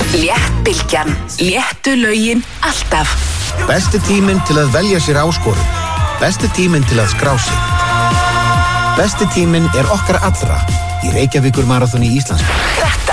Léttbylgjan. Léttu lögin alltaf. Besti tíminn til að velja sér áskorun. Besti tíminn til að skrá sig. Besti tíminn okkar allra í Reykjavíkur maraþoni Íslandsbanka.